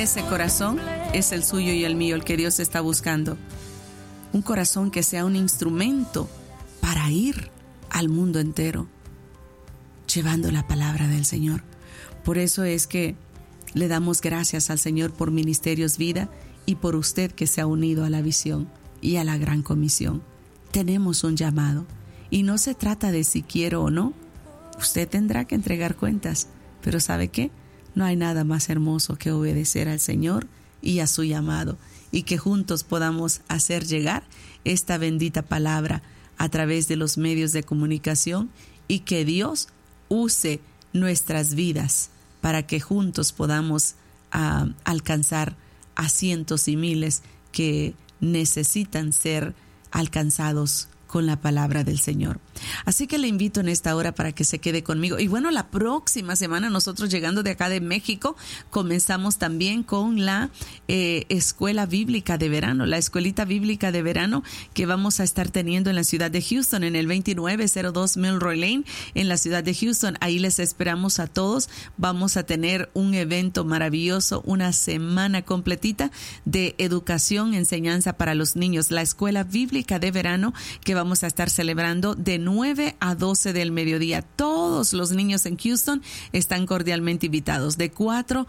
ese corazón es el suyo y el mío, el que Dios está buscando. Un corazón que sea un instrumento para ir al mundo entero, llevando la palabra del Señor. Por eso es que le damos gracias al Señor por Ministerios Vida y por usted que se ha unido a la visión y a la gran comisión. Tenemos un llamado y no se trata de si quiero o no. Usted tendrá que entregar cuentas, pero ¿sabe qué? No hay nada más hermoso que obedecer al Señor y a su llamado, y que juntos podamos hacer llegar esta bendita palabra a través de los medios de comunicación, y que Dios use nuestras vidas para que juntos podamos alcanzar a cientos y miles que necesitan ser alcanzados con la palabra del Señor. Así que le invito en esta hora para que se quede conmigo. Y bueno, la próxima semana nosotros, llegando de acá de México, comenzamos también con la escuela bíblica de verano, la escuelita bíblica de verano que vamos a estar teniendo en la ciudad de Houston, en el 2902 Milroy Lane, en la ciudad de Houston. Ahí les esperamos a todos. Vamos a tener un evento maravilloso, una semana completita de educación, enseñanza para los niños, la escuela bíblica de verano que vamos a estar celebrando de 9 a 12 del mediodía. Todos los niños en Houston están cordialmente invitados, de 4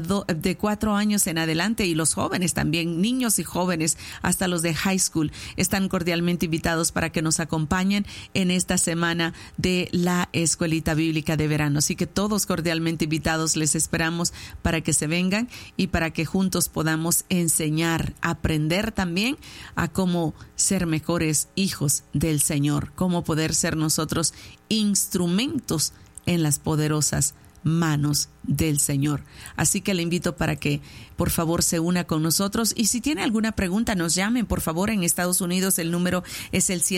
años en adelante, y los jóvenes también, niños y jóvenes hasta los de high school, están cordialmente invitados para que nos acompañen en esta semana de la escuelita bíblica de verano. Así que todos cordialmente invitados, les esperamos para que se vengan y para que juntos podamos enseñar, aprender también a cómo ser mejores hijos del Señor, cómo poder ser nosotros instrumentos en las poderosas manos del Señor. Así que le invito para que por favor se una con nosotros, y si tiene alguna pregunta nos llamen por favor. En Estados Unidos el número es el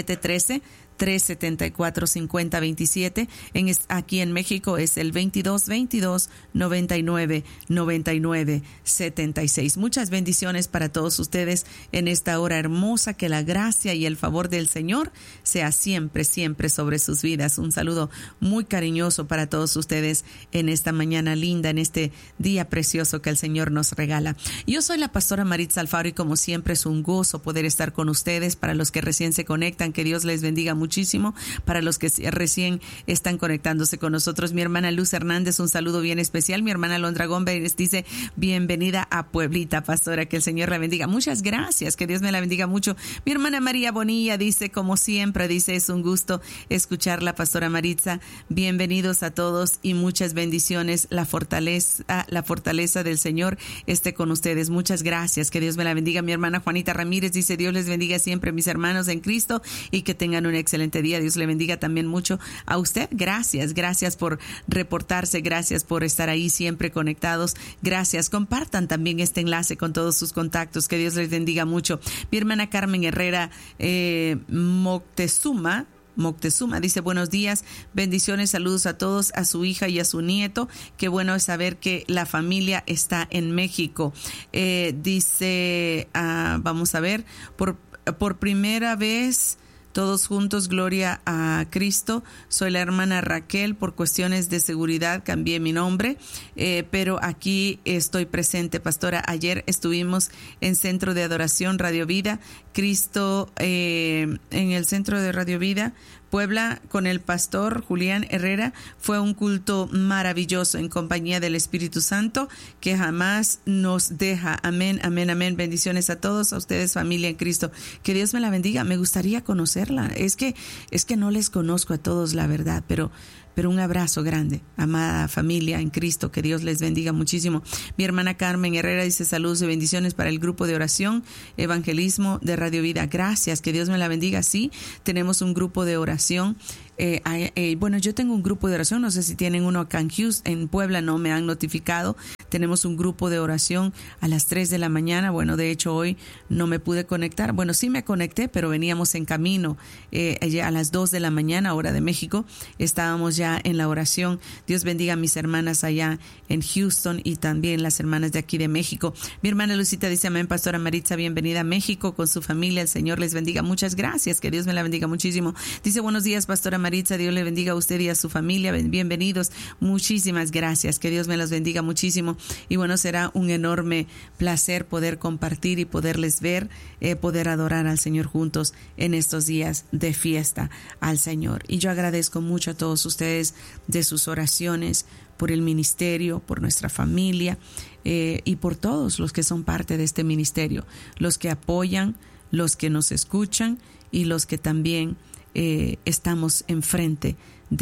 713-374-5027. Aquí en México es el 2222-99-99-76. Muchas bendiciones para todos ustedes en esta hora hermosa. Que la gracia y el favor del Señor sea siempre, siempre sobre sus vidas. Un saludo muy cariñoso para todos ustedes en esta mañana linda, en este día precioso que el Señor nos regala. Yo soy la pastora Maritza Alfaro, y como siempre es un gozo poder estar con ustedes. Para los que recién se conectan, que Dios les bendiga muchísimo. Para los que recién están conectándose con nosotros, mi hermana Luz Hernández, un saludo bien especial. Mi hermana Londra Gómez dice: bienvenida a Pueblita, pastora, que el Señor la bendiga. Muchas gracias, que Dios me la bendiga mucho. Mi hermana María Bonilla dice, como siempre, dice: es un gusto escuchar la pastora Maritza. Bienvenidos a todos y muchas bendiciones. La fortaleza del Señor esté con ustedes. Muchas gracias, que Dios me la bendiga. Mi hermana Juanita Ramírez dice: Dios les bendiga siempre, mis hermanos en Cristo, y que tengan un excelente día. Dios le bendiga también mucho a usted. Gracias por reportarse, gracias por estar ahí siempre conectados. Gracias, compartan también este enlace con todos sus contactos. Que Dios les bendiga mucho. Mi hermana Carmen Herrera Moctezuma dice: buenos días, bendiciones, saludos a todos, a su hija y a su nieto. Qué bueno es saber que la familia está en México. Dice, vamos a ver, por primera vez todos juntos, gloria a Cristo. Soy la hermana Raquel. Por cuestiones de seguridad cambié mi nombre, pero aquí estoy presente, pastora. Ayer estuvimos en Centro de Adoración Radio Vida Cristo, en el Centro de Radio Vida Puebla, con el pastor Julián Herrera. Fue un culto maravilloso en compañía del Espíritu Santo, que jamás nos deja. Amén, amén, amén. Bendiciones a todos, a ustedes, familia en Cristo. Que Dios me la bendiga. Me gustaría conocerla. Es que no les conozco a todos, la verdad, pero un abrazo grande, amada familia en Cristo, que Dios les bendiga muchísimo. Mi hermana Carmen Herrera dice: saludos y bendiciones para el grupo de oración Evangelismo de Radio Vida. Gracias, que Dios me la bendiga. Sí, tenemos un grupo de oración. Bueno, yo tengo un grupo de oración, no sé si tienen uno acá en Houston, en Puebla no me han notificado. Tenemos un grupo de oración a las 3 de la mañana. Bueno, de hecho hoy no me pude conectar. Bueno, sí me conecté, pero veníamos en camino. A las 2 de la mañana, hora de México, estábamos ya en la oración. Dios bendiga a mis hermanas allá en Houston y también las hermanas de aquí de México. Mi hermana Lucita dice: amén, pastora Maritza, bienvenida a México con su familia. El Señor les bendiga. Muchas gracias, que Dios me la bendiga muchísimo. Dice: buenos días, pastora Maritza. Maritza, Dios le bendiga a usted y a su familia. Bienvenidos. Muchísimas gracias. Que Dios me los bendiga muchísimo. Y bueno, será un enorme placer poder compartir y poderles ver, poder adorar al Señor juntos en estos días de fiesta al Señor. Y yo agradezco mucho a todos ustedes de sus oraciones por el ministerio, por nuestra familia y por todos los que son parte de este ministerio, los que apoyan, los que nos escuchan y los que también estamos enfrente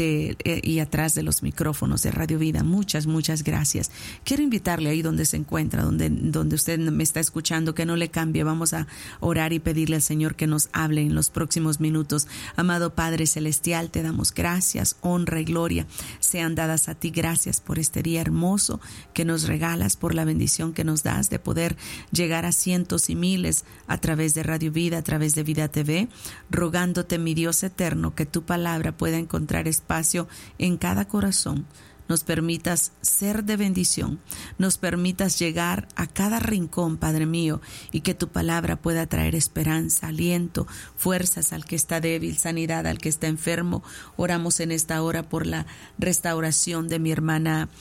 y atrás de los micrófonos de Radio Vida. Muchas gracias. Quiero invitarle ahí donde se encuentra, donde usted me está escuchando, que no le cambie. Vamos a orar y pedirle al Señor que nos hable en los próximos minutos. Amado Padre Celestial, te damos gracias, honra y gloria sean dadas a ti. Gracias por este día hermoso que nos regalas, por la bendición que nos das de poder llegar a cientos y miles a través de Radio Vida, a través de Vida TV, rogándote, mi Dios eterno, que tu palabra pueda encontrar espacio en cada corazón, nos permitas ser de bendición, nos permitas llegar a cada rincón, Padre mío, y que tu palabra pueda traer esperanza, aliento, fuerzas al que está débil, sanidad al que está enfermo. Oramos en esta hora por la restauración de mi hermana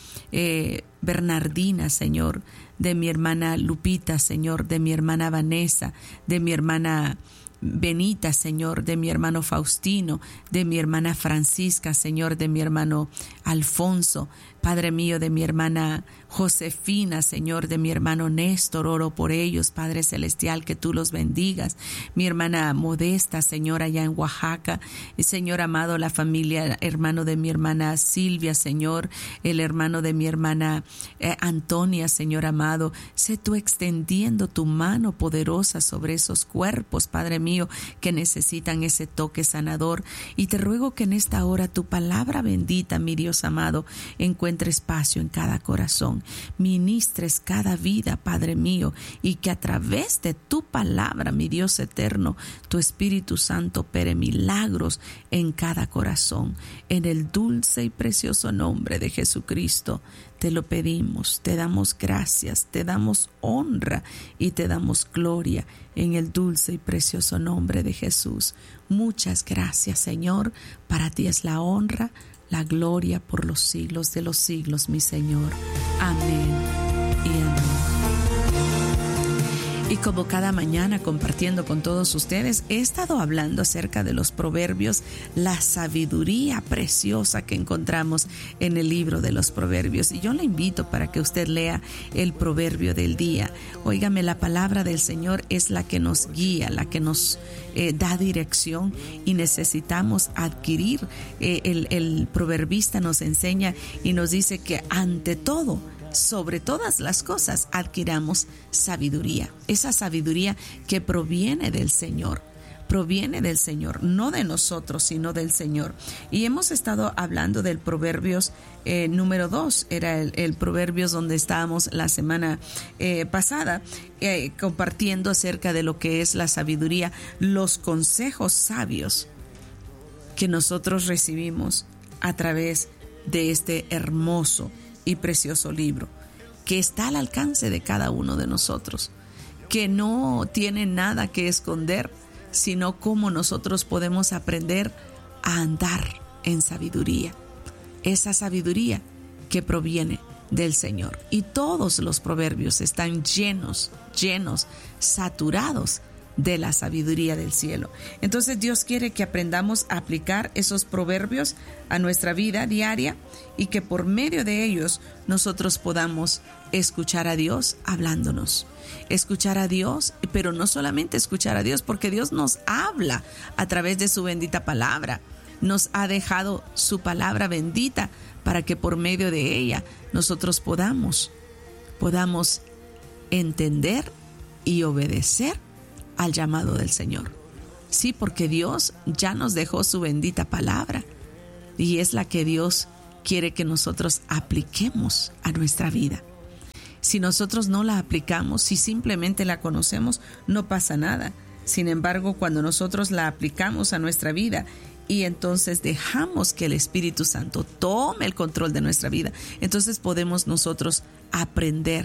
Bernardina, Señor, de mi hermana Lupita, Señor, de mi hermana Vanessa, de mi hermana Benita, Señor, de mi hermano Faustino, de mi hermana Francisca, Señor, de mi hermano Alfonso, Padre mío, de mi hermana Josefina, Señor, de mi hermano Néstor. Oro por ellos, Padre Celestial, que tú los bendigas. Mi hermana Modesta, Señor, allá en Oaxaca. Señor amado, la familia, hermano de mi hermana Silvia, Señor, el hermano de mi hermana Antonia, Señor amado. Sé tú extendiendo tu mano poderosa sobre esos cuerpos, Padre mío, que necesitan ese toque sanador. Y te ruego que en esta hora tu palabra bendita, mi Dios amado, encuentre espacio en cada corazón, ministres cada vida, Padre mío, y que a través de tu palabra, mi Dios eterno, tu Espíritu Santo opere milagros en cada corazón. En el dulce y precioso nombre de Jesucristo te lo pedimos, te damos gracias, te damos honra y te damos gloria en el dulce y precioso nombre de Jesús. Muchas gracias, Señor. Para ti es la honra, la gloria por los siglos de los siglos, mi Señor. Amén y amén. Y como cada mañana compartiendo con todos ustedes, he estado hablando acerca de los proverbios, la sabiduría preciosa que encontramos en el libro de los proverbios. Y yo le invito para que usted lea el proverbio del día. Óigame, la palabra del Señor es la que nos guía, la que nos da dirección, y necesitamos adquirir. El proverbista nos enseña y nos dice que ante todo, sobre todas las cosas, adquiramos sabiduría. Esa sabiduría que proviene del Señor, no de nosotros, sino del Señor. Y hemos estado hablando del Proverbios número 2, era el Proverbios donde estábamos la semana pasada, compartiendo acerca de lo que es la sabiduría, los consejos sabios que nosotros recibimos a través de este hermoso y precioso libro, que está al alcance de cada uno de nosotros, que no tiene nada que esconder, sino cómo nosotros podemos aprender a andar en sabiduría, esa sabiduría que proviene del Señor. Y todos los proverbios están llenos, saturados de la sabiduría del cielo. Entonces Dios quiere que aprendamos a aplicar esos proverbios a nuestra vida diaria, y que por medio de ellos nosotros podamos escuchar a Dios hablándonos. Escuchar a Dios, pero no solamente escuchar a Dios, porque Dios nos habla a través de su bendita palabra. Nos ha dejado su palabra bendita para que por medio de ella nosotros podamos entender y obedecer al llamado del Señor. Sí, porque Dios ya nos dejó su bendita palabra, y es la que Dios quiere que nosotros apliquemos a nuestra vida. Si nosotros no la aplicamos, si simplemente la conocemos, no pasa nada. Sin embargo, cuando nosotros la aplicamos a nuestra vida y entonces dejamos que el Espíritu Santo tome el control de nuestra vida, entonces podemos nosotros aprender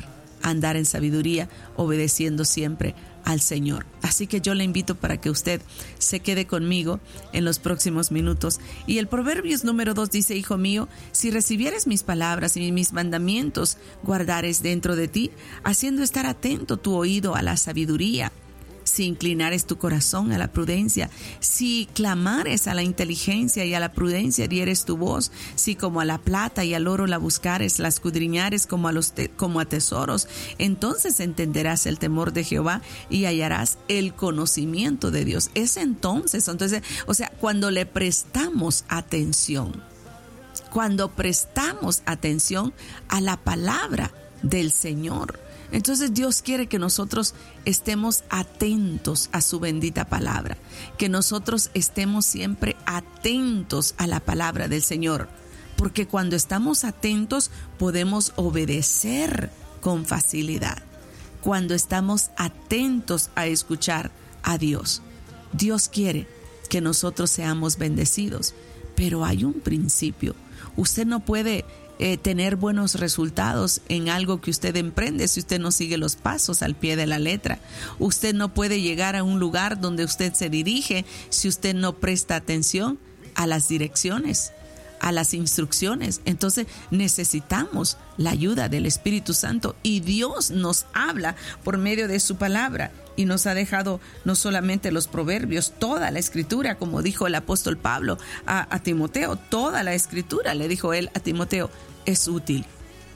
andar en sabiduría, obedeciendo siempre al Señor. Así que yo le invito para que usted se quede conmigo en los próximos minutos. Y el Proverbios número 2 dice: hijo mío, si recibieres mis palabras y mis mandamientos guardares dentro de ti, haciendo estar atento tu oído a la sabiduría, si inclinares tu corazón a la prudencia, si clamares a la inteligencia y a la prudencia dieres tu voz, si como a la plata y al oro la buscares, la escudriñares como a tesoros, entonces entenderás el temor de Jehová y hallarás el conocimiento de Dios. Es entonces, o sea, cuando le prestamos atención, cuando prestamos atención a la palabra del Señor. Entonces Dios quiere que nosotros estemos atentos a su bendita palabra, que nosotros estemos siempre atentos a la palabra del Señor, porque cuando estamos atentos podemos obedecer con facilidad. Cuando estamos atentos a escuchar a Dios, Dios quiere que nosotros seamos bendecidos, pero hay un principio. Usted no puede tener buenos resultados en algo que usted emprende si usted no sigue los pasos al pie de la letra. Usted no puede llegar a un lugar donde usted se dirige si usted no presta atención a las direcciones, a las instrucciones. Entonces necesitamos la ayuda del Espíritu Santo, y Dios nos habla por medio de su palabra, y nos ha dejado no solamente los proverbios, toda la escritura, como dijo el apóstol Pablo a Timoteo. Toda la escritura, le dijo él a Timoteo, es útil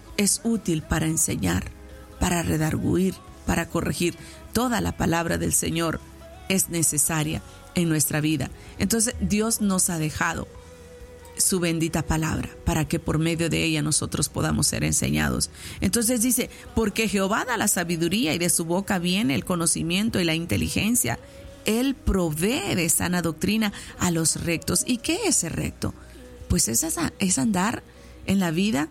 para enseñar, para redarguir, para corregir. Toda la palabra del Señor es necesaria en nuestra vida. Entonces Dios nos ha dejado su bendita palabra para que por medio de ella nosotros podamos ser enseñados. Entonces dice: porque Jehová da la sabiduría y de su boca viene el conocimiento y la inteligencia. Él provee de sana doctrina a los rectos. ¿Y qué es ser recto? Pues es andar en la vida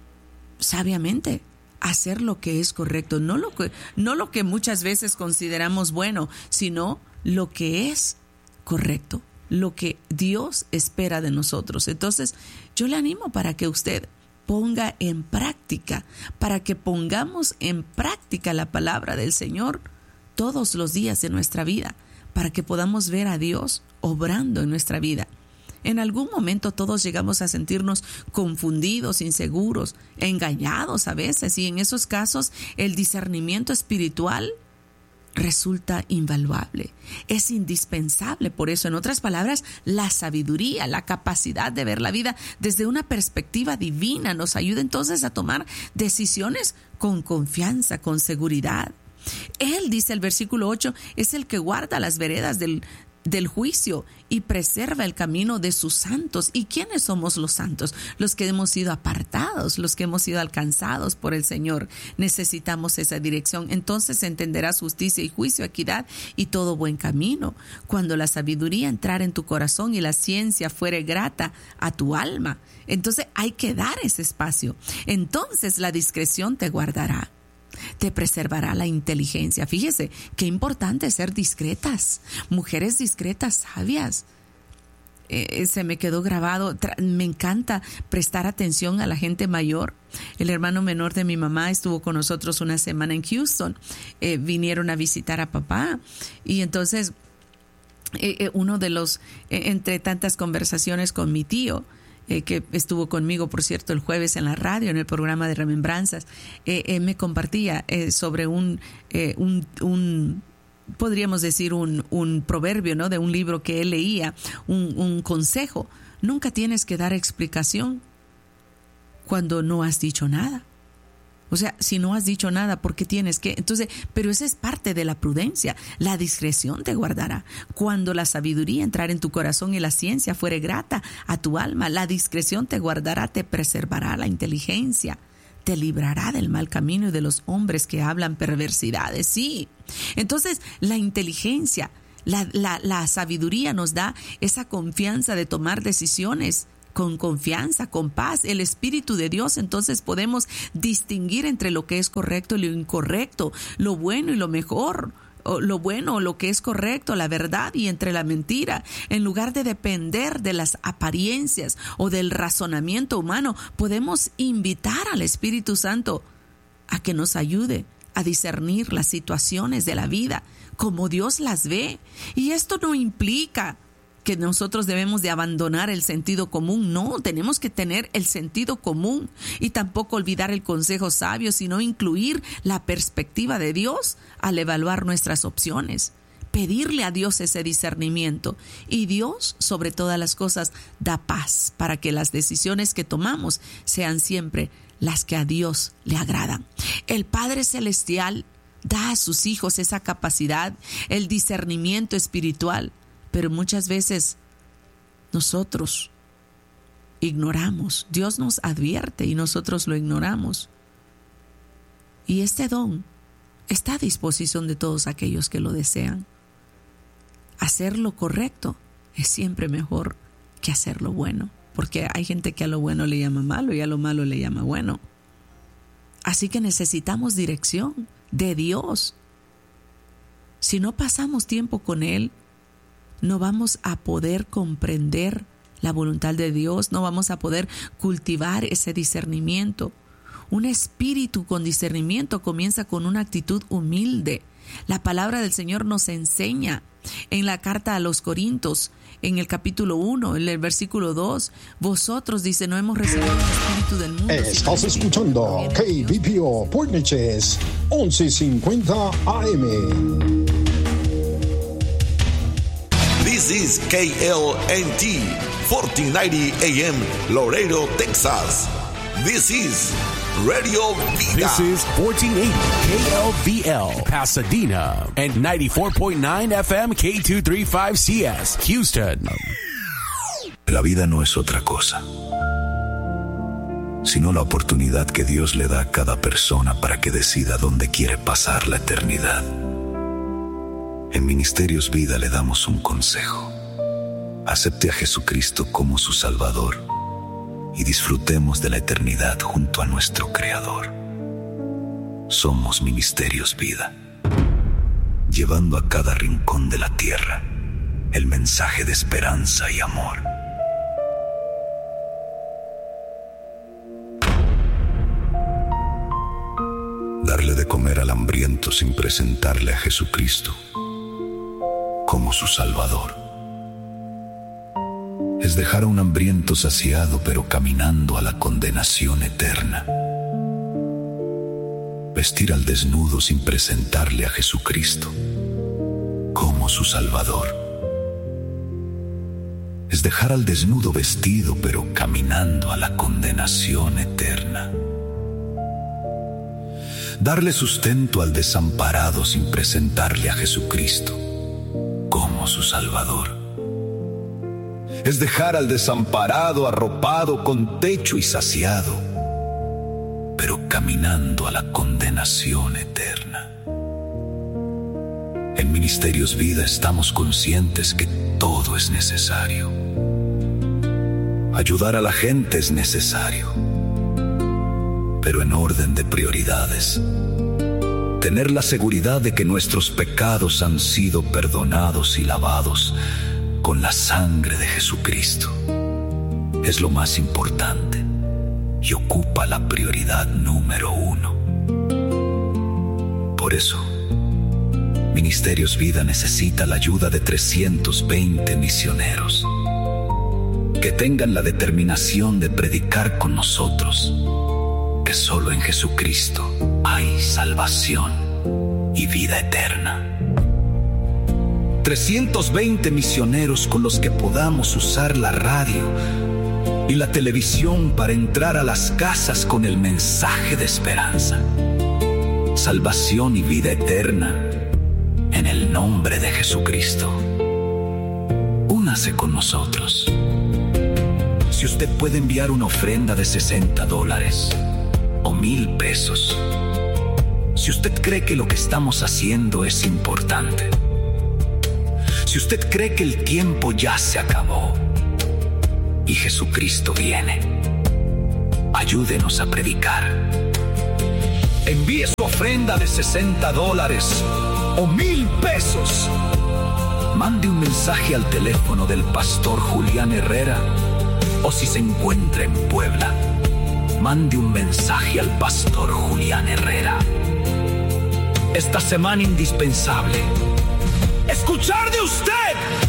sabiamente, hacer lo que es correcto, no lo que muchas veces consideramos bueno, sino lo que es correcto, lo que Dios espera de nosotros. Entonces, yo le animo para que usted ponga en práctica, para que pongamos en práctica la palabra del Señor todos los días de nuestra vida, para que podamos ver a Dios obrando en nuestra vida. En algún momento todos llegamos a sentirnos confundidos, inseguros, engañados a veces, y en esos casos el discernimiento espiritual resulta invaluable, es indispensable. Por eso, en otras palabras, la sabiduría, la capacidad de ver la vida desde una perspectiva divina nos ayuda entonces a tomar decisiones con confianza, con seguridad. Él, dice el versículo 8, es el que guarda las veredas del juicio y preserva el camino de sus santos. ¿Y quiénes somos los santos? Los que hemos sido apartados, los que hemos sido alcanzados por el Señor. Necesitamos esa dirección. Entonces entenderás justicia y juicio, equidad y todo buen camino. Cuando la sabiduría entrara en tu corazón y la ciencia fuere grata a tu alma, entonces hay que dar ese espacio. Entonces la discreción te guardará, te preservará la inteligencia. Fíjese, qué importante ser discretas, mujeres discretas, sabias. Se me quedó grabado. Me encanta prestar atención a la gente mayor. El hermano menor de mi mamá estuvo con nosotros una semana en Houston. Vinieron a visitar a papá, y entonces uno de los, entre tantas conversaciones con mi tío, que estuvo conmigo, por cierto, el jueves en la radio, en el programa de Remembranzas, me compartía sobre podríamos decir un proverbio, ¿no?, de un libro que él leía, un consejo. Nunca tienes que dar explicación cuando no has dicho nada. O sea, si no has dicho nada, ¿por qué tienes que? Entonces, pero esa es parte de la prudencia. La discreción te guardará. Cuando la sabiduría entrara en tu corazón y la ciencia fuere grata a tu alma, la discreción te guardará, te preservará la inteligencia, te librará del mal camino y de los hombres que hablan perversidades. Sí. Entonces, la inteligencia, la sabiduría nos da esa confianza de tomar decisiones con confianza, con paz. El Espíritu de Dios, entonces podemos distinguir entre lo que es correcto y lo incorrecto, lo bueno y lo mejor, o lo bueno o lo que es correcto, la verdad y entre la mentira. En lugar de depender de las apariencias o del razonamiento humano, podemos invitar al Espíritu Santo a que nos ayude a discernir las situaciones de la vida como Dios las ve. Y esto no implica que nosotros debemos de abandonar el sentido común. No, tenemos que tener el sentido común y tampoco olvidar el consejo sabio, sino incluir la perspectiva de Dios al evaluar nuestras opciones. Pedirle a Dios ese discernimiento. Y Dios, sobre todas las cosas, da paz para que las decisiones que tomamos sean siempre las que a Dios le agradan. El Padre Celestial da a sus hijos esa capacidad, el discernimiento espiritual, pero muchas veces nosotros ignoramos. Dios nos advierte y nosotros lo ignoramos. Y este don está a disposición de todos aquellos que lo desean. Hacer lo correcto es siempre mejor que hacer lo bueno, porque hay gente que a lo bueno le llama malo y a lo malo le llama bueno. Así que necesitamos dirección de Dios. Si no pasamos tiempo con Él, no vamos a poder comprender la voluntad de Dios, no vamos a poder cultivar ese discernimiento. Un espíritu con discernimiento comienza con una actitud humilde. La palabra del Señor nos enseña en la carta a los Corintios, en el capítulo 1, en el versículo 2, vosotros, dice, no hemos recibido el espíritu del mundo. Estás escuchando KBPO Port Neches, 1150 AM. This is KLNT, 1490 AM, Laredo, Texas. This is Radio Vida. This is 1480 KLVL, Pasadena, and 94.9 FM K235CS, Houston. La vida no es otra cosa, sino la oportunidad que Dios le da a cada persona para que decida dónde quiere pasar la eternidad. En Ministerios Vida le damos un consejo. Acepte a Jesucristo como su Salvador y disfrutemos de la eternidad junto a nuestro Creador. Somos Ministerios Vida, llevando a cada rincón de la tierra el mensaje de esperanza y amor. Darle de comer al hambriento sin presentarle a Jesucristo como su Salvador es dejar a un hambriento saciado pero caminando a la condenación eterna. Vestir al desnudo sin presentarle a Jesucristo como su Salvador es dejar al desnudo vestido pero caminando a la condenación eterna. Darle sustento al desamparado sin presentarle a Jesucristo como su Salvador es dejar al desamparado arropado con techo y saciado, pero caminando a la condenación eterna. En Ministerios Vida estamos conscientes que todo es necesario. Ayudar a la gente es necesario, pero en orden de prioridades. Tener la seguridad de que nuestros pecados han sido perdonados y lavados con la sangre de Jesucristo es lo más importante y ocupa la prioridad número 1. Por eso, Ministerios Vida necesita la ayuda de 320 misioneros que tengan la determinación de predicar con nosotros que solo en Jesucristo hay salvación y vida eterna. 320 misioneros con los que podamos usar la radio y la televisión para entrar a las casas con el mensaje de esperanza, salvación y vida eterna en el nombre de Jesucristo. Únase con nosotros. Si usted puede enviar una ofrenda de $60 o $1,000, si usted cree que lo que estamos haciendo es importante, si usted cree que el tiempo ya se acabó y Jesucristo viene, ayúdenos a predicar. Envíe su ofrenda de $60 o $1,000. Mande un mensaje al teléfono del pastor Julián Herrera, o si se encuentra en Puebla, mande un mensaje al pastor Julián Herrera. Esta semana indispensable, escuchar de usted